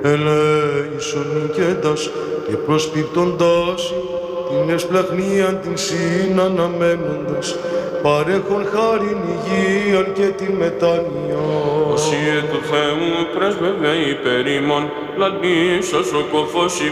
ελέησον νικέντας και προσπιπτοντάς την εσπλαχνίαν την συναναμένοντας, παρέχον χάριν υγείαν και την μετάνοια. Οσίε του Θεού πρέσβευε υπερ ημών, λαλήσας ο κοφός